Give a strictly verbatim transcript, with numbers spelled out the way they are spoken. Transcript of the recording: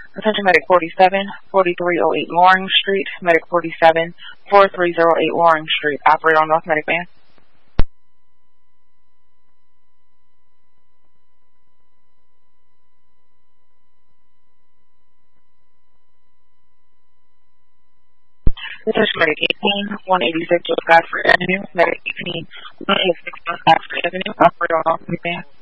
Attention Medic forty-seven, forty-three oh eight Loring Street, Medic forty-seven, forty-three oh eight Loring Street. Operator on North Medic Van. Attention Medic eighteen, one eighty-six West Godfrey Avenue, Medic eighteen, one eighty-six West Godfrey Avenue. Operator on North Medic Van.